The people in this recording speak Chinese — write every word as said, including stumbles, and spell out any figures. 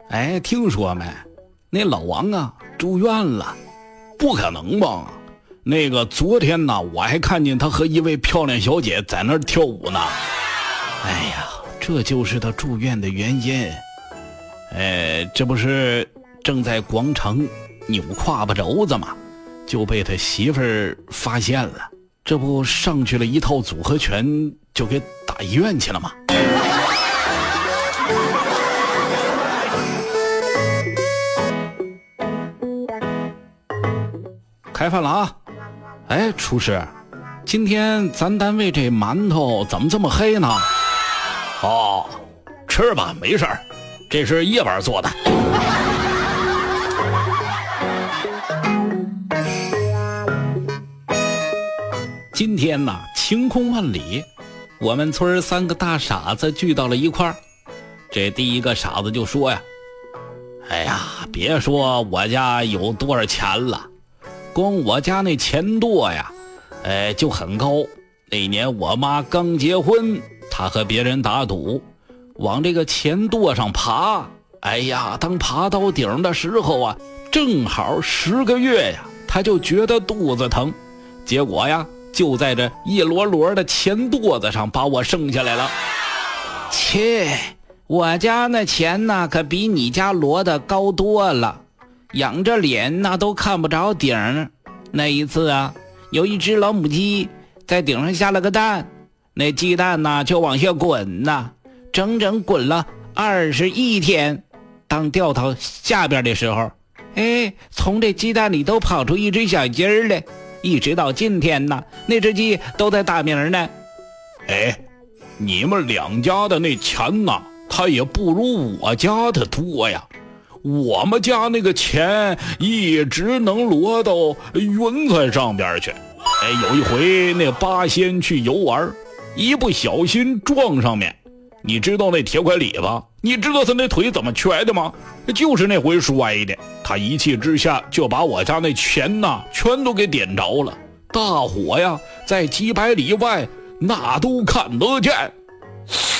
哎，听说没？那老王啊住院了。 不可能吧？那个昨天呢，我还看见他和一位漂亮小姐在那儿跳舞呢。 哎呀，这就是他住院的原因。哎，这不是正在广场扭胯巴轴子吗？就被他媳妇儿发现了，这不上去了一套组合拳，就给打医院去了吗？开饭了啊！哎，厨师，今天咱单位这馒头怎么这么黑呢？ 哦，吃吧，没事儿，这是夜班做的。 今天呢，晴空万里，我们村三个大傻子聚到了一块儿。这第一个傻子就说呀：“哎呀，别说我家有多少钱了。光我家那钱垛呀，哎，就很高。那年我妈刚结婚，她和别人打赌，往这个钱垛上爬。哎呀，当爬到顶的时候啊，正好十个月呀，她就觉得肚子疼。结果呀，就在这一摞摞的钱垛子上把我生下来了。切，我家那钱呢，可比你家摞的高多了。仰着脸那都看不着顶。那一次啊，有一只老母鸡在顶上下了个蛋，那鸡蛋呢就往下滚呐，整整滚了二十一天。当掉到下边的时候，哎，从这鸡蛋里都跑出一只小鸡儿来，一直到今天呢，那只鸡都在打鸣呢。 哎，你们两家的那钱呢，它也不如我家的多呀。我们家那个钱一直能摞到云彩上边去。哎，有一回那八仙去游玩，一不小心撞上面，你知道那铁拐李吧？你知道他那腿怎么瘸的吗？就是那回摔的。他一气之下就把我家那钱呐全都给点着了，大火呀在几百里外那都看得见。